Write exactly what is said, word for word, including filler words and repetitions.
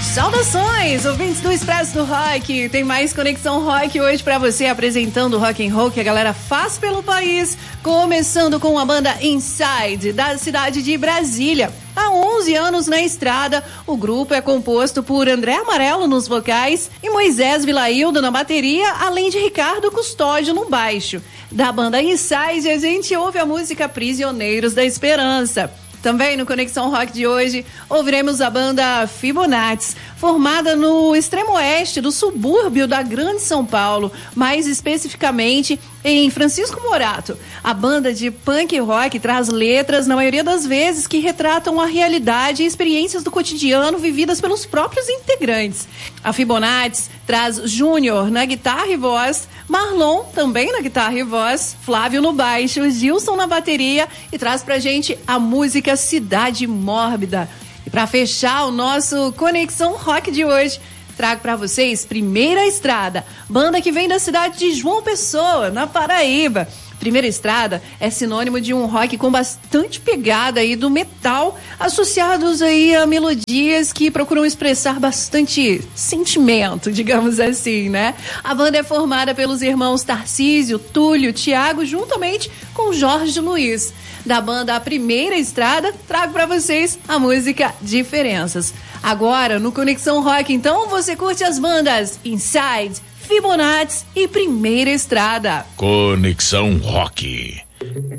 Saudações, ouvintes do Expresso do Rock. Tem mais Conexão Rock hoje pra você, apresentando o rock and roll que a galera faz pelo país, começando com a banda Inside, da cidade de Brasília. Há onze anos na estrada, o grupo é composto por André Amarelo nos vocais e Moisés Vilaildo na bateria, além de Ricardo Custódio no baixo. Da banda Inside, a gente ouve a música Prisioneiros da Esperança. Também no Conexão Rock de hoje, ouviremos a banda Fibonacci, formada no extremo oeste do subúrbio da Grande São Paulo, mais especificamente em Francisco Morato. A banda de punk rock traz letras, na maioria das vezes, que retratam a realidade e experiências do cotidiano vividas pelos próprios integrantes. A Fibonacci traz Júnior na guitarra e voz, Marlon também na guitarra e voz, Flávio no baixo, Gilson na bateria e traz pra gente a música Cidade Mórbida. E pra fechar o nosso Conexão Rock de hoje, trago para vocês Primeira Estrada, banda que vem da cidade de João Pessoa, na Paraíba. Primeira Estrada é sinônimo de um rock com bastante pegada aí do metal, associados aí a melodias que procuram expressar bastante sentimento, digamos assim, né? A banda é formada pelos irmãos Tarcísio, Túlio, Tiago, juntamente com Jorge Luiz. Da banda A Primeira Estrada, trago para vocês a música Diferenças. Agora, no Conexão Rock, então, você curte as bandas Inside, Fibonacci e Primeira Estrada. Conexão Rock.